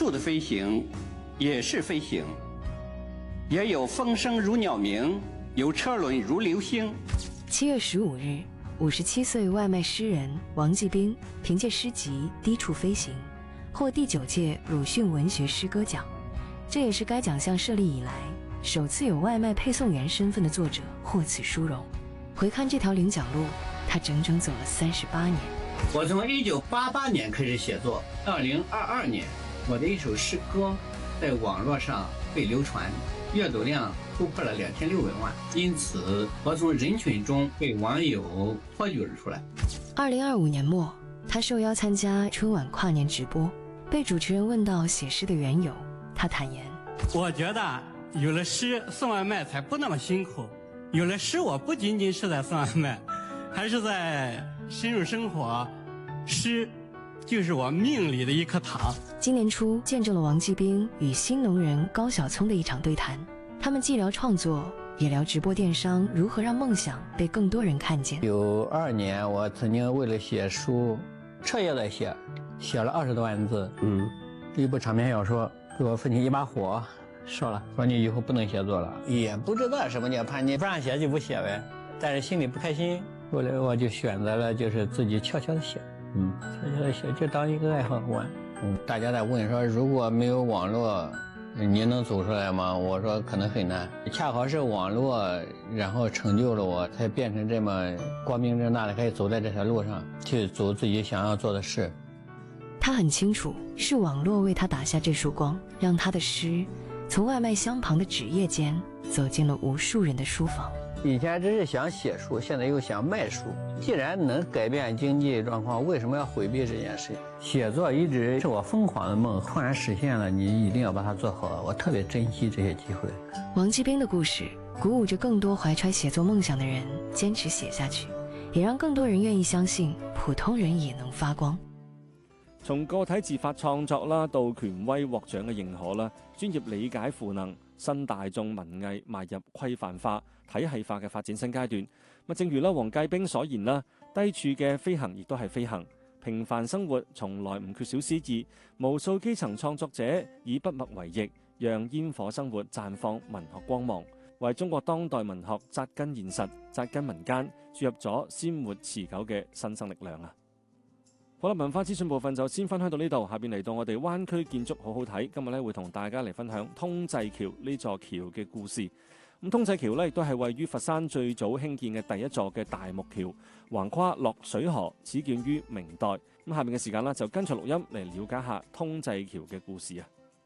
速的飞行，也是飞行；也有风声如鸟鸣，有车轮如流星。 7月15日，57岁外卖诗人王继兵凭借诗集《低处飞行》获第9届鲁迅文学诗歌奖，这也是该奖项设立以来首次有外卖配送员身份的作者获此殊荣。回看这条领奖路，他整整走了38年。 我从1988年开始写作，2022年，我的一首诗歌在网络上被流传，阅读量突破了2600万，因此我从人群中被网友托举而出来。 2025年末，他受邀参加春晚跨年直播，被主持人问到写诗的缘由，他坦言： 我觉得有了诗，送外卖才不那么辛苦。有了诗，我不仅仅是在送外卖，还是在深入生活。诗就是我命里的一颗糖。 今年初，见证了王继兵与新农人高晓聪的一场对谈，他们既聊创作，也聊直播电商如何让梦想被更多人看见。 92年，我曾经为了写书，彻夜在写，写了20多万字。一部长篇小说，给我父亲一把火烧了，说你以后不能写作了，也不知道什么叫叛逆，不让写就不写呗，但是心里不开心。后来我就选择了就是自己悄悄的写，悄悄的写，就当一个爱好玩。大家在问说，如果没有网络，你能走出来吗？我说可能很难，恰好是网络，然后成就了我，才变成这么光明正大的可以走在这条路上，去走自己想要做的事。 他很清楚，是网络为他打下这束光，让他的诗从外卖箱旁的纸页间走进了无数人的书房。 以前只是想写书，现在又想卖书。既然能改变经济状况，为什么要回避这件事？写作一直是我疯狂的梦，突然实现了，你一定要把它做好。我特别珍惜这些机会。 王继兵的故事鼓舞着更多怀揣写作梦想的人坚持写下去，也讓更多人願意相信普通人也能發光。 從個體自發創作啦，到權威獲獎嘅認可啦，專業理解賦能，新大眾文藝邁入規範化、體系化嘅發展新階段。正如啦王繼兵所言啦，低處嘅飛行亦都係飛行。平凡生活從來唔缺少詩意，無數基層創作者以筆墨為翼，讓煙火生活綻放文學光芒，為中國當代文學扎根現實、扎根民間，注入咗鮮活持久嘅新生力量啊！好啦，文化資訊部分就先分享到呢度，下邊嚟到我哋灣區建築好好睇。今日咧會同大家嚟分享通濟橋呢座橋嘅故事。咁通濟橋咧亦都係位於佛山最早興建嘅第一座嘅大木橋，橫跨落水河，始建於明代。咁下面嘅時間啦，就跟隨錄音嚟了解下通濟橋嘅故事啊！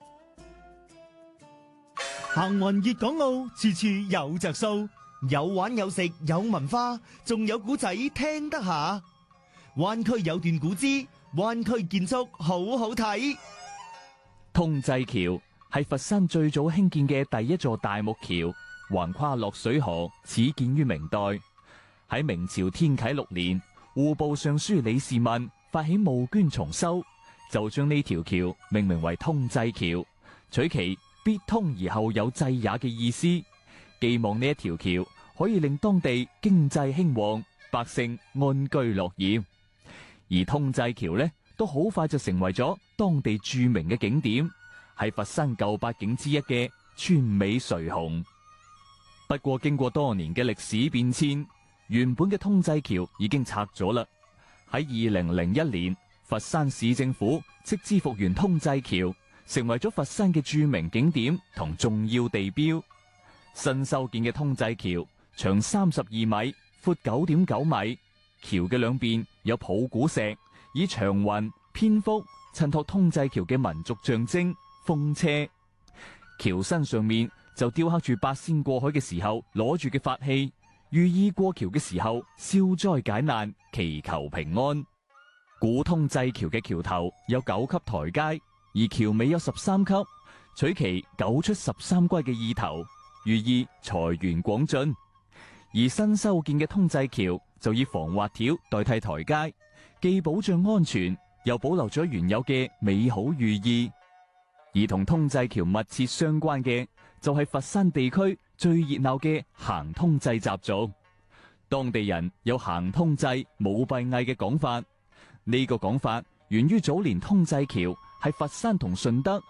行運粵港澳，處處有着數，有玩有食有文化，仲有古仔聽得下。灣區有段古之灣區建築好好睇。 通濟橋係佛山最早興建嘅第一座大木橋，橫跨落水河，始建於明代。喺明朝天啟6年，戶部尚書李士民發起募捐重修，就將呢條橋命名為通濟橋，取其必通而後有濟也嘅意思，寄望呢一條橋可以令當地經濟興旺，百姓安居樂業。而通濟橋呢，都好快就成為咗當地著名嘅景點，係佛山舊8景之一嘅川尾垂虹。不過經過多年嘅歷史變遷，原本嘅通濟橋已經拆咗啦。喺2001年，佛山市政府斥資復原通濟橋，成為咗佛山嘅著名景點同重要地標。新修建嘅通濟橋長32米，闊9.9米。橋嘅兩邊有抱鼓石，以長雲、蝙蝠襯托通濟橋嘅民族象徵風車。橋身上面就雕刻住八仙過海嘅時候攞住嘅法器，寓意過橋嘅時候消災解難，祈求平安。古通濟橋嘅橋頭有9級台階，而橋尾有13級，取其9出13歸嘅意頭，寓意財源廣進。而新修建嘅通濟橋就以防滑條代替台階，既保障安全，又保留咗原有嘅美好寓意。而同通濟橋密切相關嘅就係佛山地區最熱鬧嘅行通濟習俗。當地人有行通濟冇閉翳嘅講法，呢個講法源於早年通濟橋係佛山同順德